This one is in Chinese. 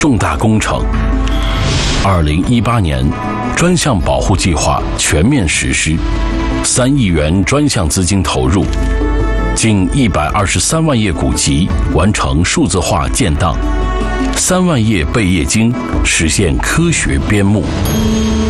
重大工程。2018年，专项保护计划全面实施，3亿元专项资金投入，近123万页古籍完成数字化建档，3万页贝叶经实现科学编目。